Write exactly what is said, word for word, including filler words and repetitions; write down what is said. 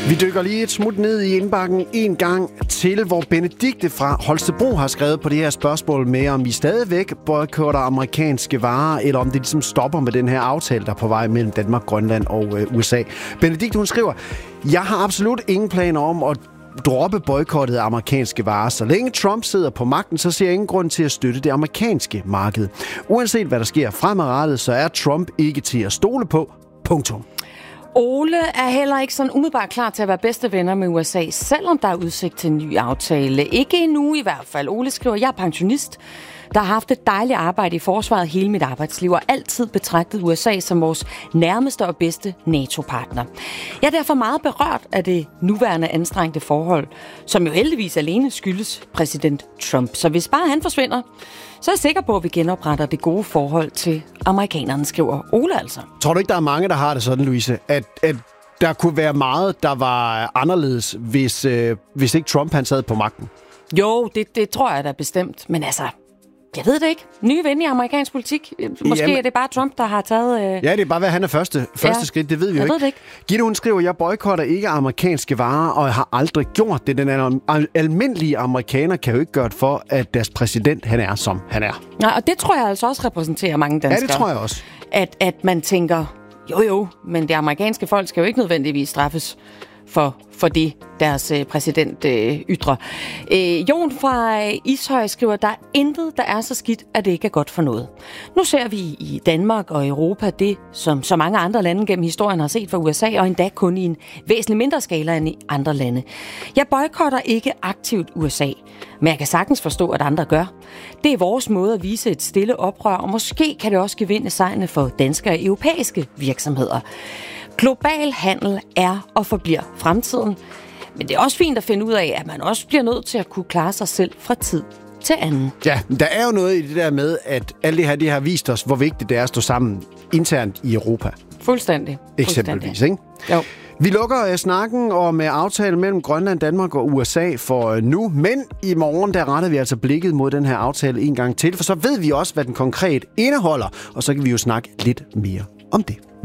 Vi dykker lige et smut ned i indbakken en gang til, hvor Benedikte fra Holstebro har skrevet på det her spørgsmål med, om vi stadigvæk boykotter amerikanske varer, eller om det ligesom stopper med den her aftale, der er på vej mellem Danmark, Grønland og øh, U S A. Benedikte, hun skriver, jeg har absolut ingen planer om at droppe boykottet af amerikanske varer. Så længe Trump sidder på magten, så ser jeg ingen grund til at støtte det amerikanske marked. Uanset hvad der sker fremadrettet, så er Trump ikke til at stole på. Punktum. Ole er heller ikke sådan umiddelbart klar til at være bedste venner med U S A, selvom der er udsigt til en ny aftale. Ikke endnu i hvert fald. Ole skriver, jeg er pensionist, der har haft et dejligt arbejde i forsvaret hele mit arbejdsliv, og altid betragtet U S A som vores nærmeste og bedste NATO-partner. Jeg er derfor meget berørt af det nuværende anstrengte forhold, som jo heldigvis alene skyldes præsident Trump. Så hvis bare han forsvinder, så er jeg sikker på, at vi genopretter det gode forhold til amerikanerne, skriver Ole altså. Tror du ikke, der er mange, der har det sådan, Louise, at, at der kunne være meget, der var anderledes, hvis, øh, hvis ikke Trump han sad på magten? Jo, det, det tror jeg da bestemt. Men altså, jeg ved det ikke. Nye ven i amerikansk politik. Måske Jamen, er det bare Trump, der har taget... Øh... Ja, det er bare, hvad han er første, første ja, skridt. Det ved vi jo jeg ikke. Ved det ikke. Gitte, hun skriver, jeg boykotter ikke amerikanske varer, og jeg har aldrig gjort det. Den al- almindelige amerikaner kan jo ikke gøre det for, at deres præsident, han er, som han er. Nej, og det tror jeg altså også repræsenterer mange danskere. Ja, det tror jeg også. At, at man tænker, jo jo, men det amerikanske folk skal jo ikke nødvendigvis straffes for, for det, deres øh, præsident øh, ytrer. Øh, Jon fra Ishøj skriver, der er intet, der er så skidt, at det ikke er godt for noget. Nu ser vi i Danmark og Europa det, som så mange andre lande gennem historien har set fra U S A, og endda kun i en væsentlig mindre skala end i andre lande. Jeg boykotter ikke aktivt U S A, men jeg kan sagtens forstå, at andre gør. Det er vores måde at vise et stille oprør, og måske kan det også gevinde sejrene for danske og europæiske virksomheder. Global handel er og forbliver fremtiden, men det er også fint at finde ud af, at man også bliver nødt til at kunne klare sig selv fra tid til anden. Ja, der er jo noget i det der med, at alt det her, det har vist os, hvor vigtigt det er at stå sammen internt i Europa. Fuldstændig. Eksempelvis, ikke? Jo. Vi lukker uh, snakken om uh, aftalen mellem Grønland, Danmark og U S A for uh, nu, men i morgen der retter vi altså blikket mod den her aftale en gang til, for så ved vi også, hvad den konkret indeholder, og så kan vi jo snakke lidt mere om det.